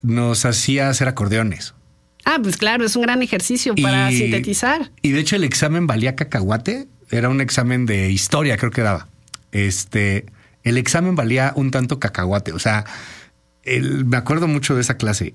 nos hacía hacer acordeones. Ah, pues claro, es un gran ejercicio para sintetizar. Y de hecho el examen valía cacahuate. Era un examen de historia, creo que daba. El examen valía un tanto cacahuate. O sea, me acuerdo mucho de esa clase.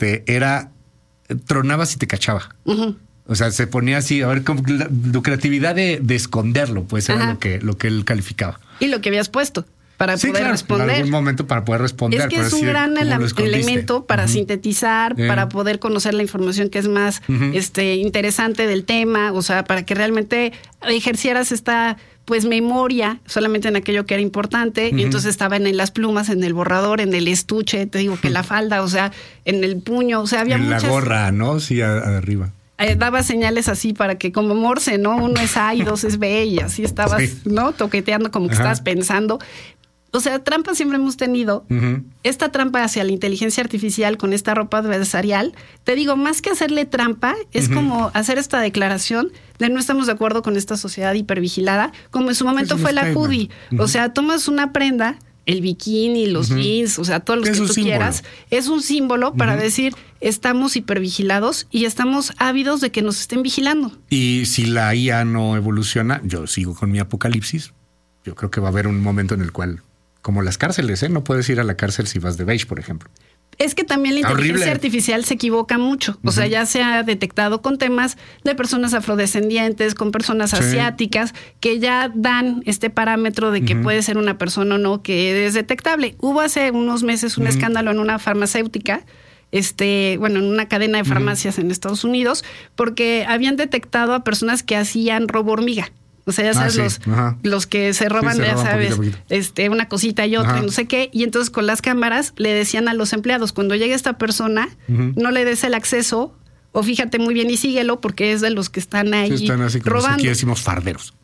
Tronabas y te cachaba. Uh-huh. O sea, se ponía así, a ver, como tu creatividad de esconderlo, pues era lo que él calificaba. Y lo que habías puesto para poder responder. En algún momento para poder responder. Es que es un gran elemento para sintetizar, para poder conocer la información que es más interesante del tema, o sea, para que realmente ejercieras esta memoria solamente en aquello que era importante, y entonces estaban en las plumas, en el borrador, en el estuche, te digo que la falda, o sea, en el puño, o sea, había en muchas... la gorra, ¿no? Sí, arriba. Daba señales así para que como Morse, ¿no? Uno es A y dos es B, y así estabas, ¿no? Toqueteando como que estabas pensando. O sea, trampa siempre hemos tenido. Uh-huh. Esta trampa hacia la inteligencia artificial con esta ropa adversarial, te digo, más que hacerle trampa, es como hacer esta declaración de no estamos de acuerdo con esta sociedad hipervigilada, como en su momento fue la hoodie. Uh-huh. O sea, tomas una prenda, el bikini, los jeans, o sea, todo lo que tú quieras, es un símbolo para decir estamos hipervigilados y estamos ávidos de que nos estén vigilando. Y si la IA no evoluciona, yo sigo con mi apocalipsis. Yo creo que va a haber un momento en el cual, como las cárceles, no puedes ir a la cárcel si vas de beige, por ejemplo. Es que también la inteligencia artificial se equivoca mucho. O sea, ya se ha detectado con temas de personas afrodescendientes, con personas asiáticas, que ya dan este parámetro de que puede ser una persona o no que es detectable. Hubo hace unos meses un escándalo en una farmacéutica, en una cadena de farmacias en Estados Unidos, porque habían detectado a personas que hacían robo hormiga. O sea, ya sabes, los que se roban, ya sabes, poquito. Una cosita y otra, y no sé qué. Y entonces con las cámaras le decían a los empleados, cuando llegue esta persona, no le des el acceso, o fíjate muy bien y síguelo, porque es de los que están ahí están así como robando. Aquí decimos farderos.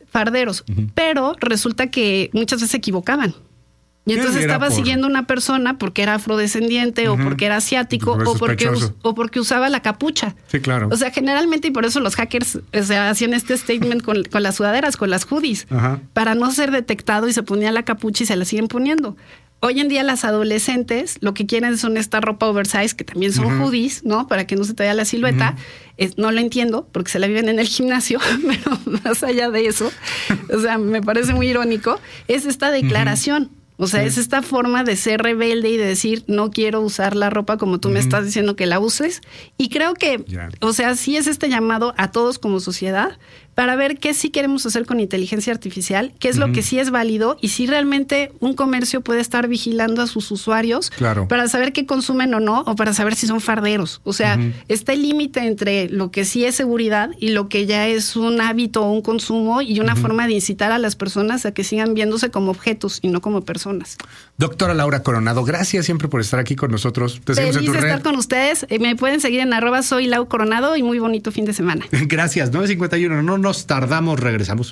Pero resulta que muchas veces se equivocaban. Y entonces estaba siguiendo una persona porque era afrodescendiente o porque era asiático o porque usaba la capucha. Sí, claro. O sea, generalmente, y por eso los hackers hacían este statement con las sudaderas, con las hoodies, para no ser detectado, y se ponía la capucha y se la siguen poniendo. Hoy en día las adolescentes lo que quieren son esta ropa oversize, que también son hoodies, ¿no? Para que no se te vea la silueta. No lo entiendo, porque se la viven en el gimnasio, pero más allá de eso, o sea, me parece muy irónico, es esta declaración. O sea, es esta forma de ser rebelde y de decir, no quiero usar la ropa como tú me estás diciendo que la uses. Y creo que, o sea, sí es este llamado a todos como sociedad para ver qué sí queremos hacer con inteligencia artificial, qué es lo que sí es válido y si realmente un comercio puede estar vigilando a sus usuarios para saber qué consumen o no, o para saber si son farderos. O sea, está el límite entre lo que sí es seguridad y lo que ya es un hábito o un consumo y una forma de incitar a las personas a que sigan viéndose como objetos y no como personas. Doctora Laura Coronado, gracias siempre por estar aquí con nosotros. Te seguimos en tu red. Feliz de estar con ustedes. Me pueden seguir en @soyLauCoronado y muy bonito fin de semana. Gracias. 9:51. No nos tardamos. Regresamos.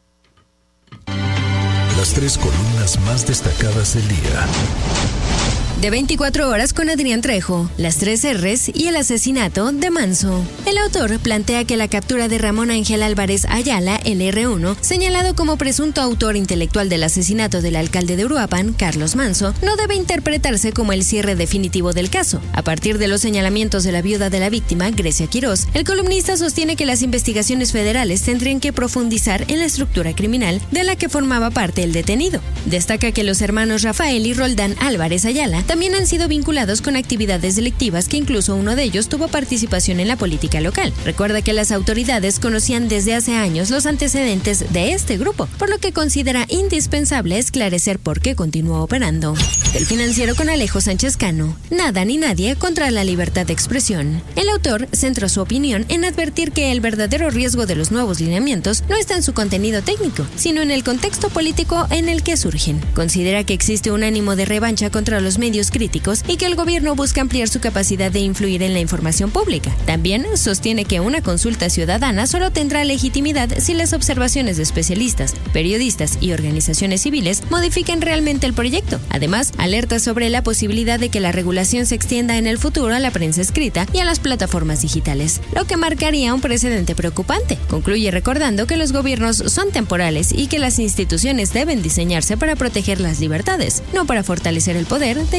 Las 3 columnas más destacadas del día. De 24 horas con Adrián Trejo, las 3 R's y el asesinato de Manso. El autor plantea que la captura de Ramón Ángel Álvarez Ayala, el R1, señalado como presunto autor intelectual del asesinato del alcalde de Uruapan, Carlos Manso, no debe interpretarse como el cierre definitivo del caso. A partir de los señalamientos de la viuda de la víctima, Grecia Quirós, el columnista sostiene que las investigaciones federales tendrían que profundizar en la estructura criminal de la que formaba parte el detenido. Destaca que los hermanos Rafael y Roldán Álvarez Ayala también han sido vinculados con actividades delictivas, que incluso uno de ellos tuvo participación en la política local. Recuerda que las autoridades conocían desde hace años los antecedentes de este grupo, por lo que considera indispensable esclarecer por qué continuó operando. El Financiero con Alejo Sánchez Cano. Nada ni nadie contra la libertad de expresión. El autor centró su opinión en advertir que el verdadero riesgo de los nuevos lineamientos no está en su contenido técnico, sino en el contexto político en el que surgen. Considera que existe un ánimo de revancha contra los medios críticos y que el gobierno busca ampliar su capacidad de influir en la información pública. También sostiene que una consulta ciudadana solo tendrá legitimidad si las observaciones de especialistas, periodistas y organizaciones civiles modifiquen realmente el proyecto. Además, alerta sobre la posibilidad de que la regulación se extienda en el futuro a la prensa escrita y a las plataformas digitales, lo que marcaría un precedente preocupante. Concluye recordando que los gobiernos son temporales y que las instituciones deben diseñarse para proteger las libertades, no para fortalecer el poder de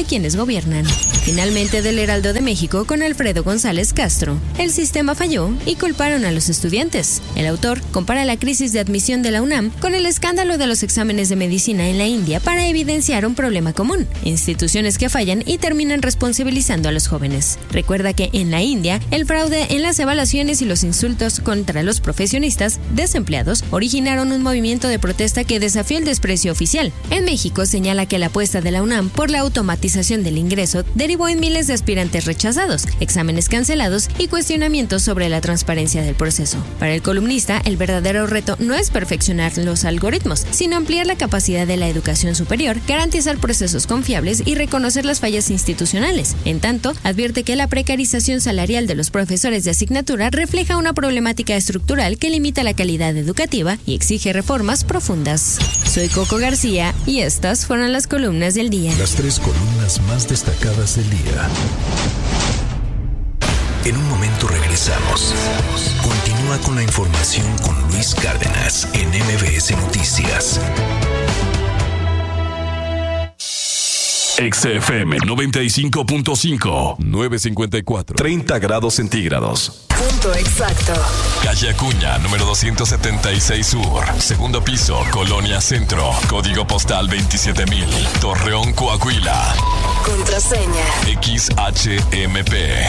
quienes gobiernan. Finalmente, del Heraldo de México con Alfredo González Castro. El sistema falló y culparon a los estudiantes. El autor compara la crisis de admisión de la UNAM con el escándalo de los exámenes de medicina en la India para evidenciar un problema común: instituciones que fallan y terminan responsabilizando a los jóvenes. Recuerda que en la India, el fraude en las evaluaciones y los insultos contra los profesionistas desempleados originaron un movimiento de protesta que desafió el desprecio oficial. En México, señala que la apuesta de la UNAM por la automatización del ingreso derivó en miles de aspirantes rechazados, exámenes cancelados y cuestionamientos sobre la transparencia del proceso. Para el columnista, el verdadero reto no es perfeccionar los algoritmos, sino ampliar la capacidad de la educación superior, garantizar procesos confiables y reconocer las fallas institucionales. En tanto, advierte que la precarización salarial de los profesores de asignatura refleja una problemática estructural que limita la calidad educativa y exige reformas profundas. Soy Coco García y estas fueron las columnas del día. Las 3 columnas más destacadas del día. En un momento regresamos. Continúa con la información con Luis Cárdenas en MBS Noticias. XFM 95.5, 954, 30 grados centígrados. Punto exacto. Calle Acuña, número 276 Sur, segundo piso, Colonia Centro, código postal 27000, Torreón, Coahuila. Contraseña XHMP.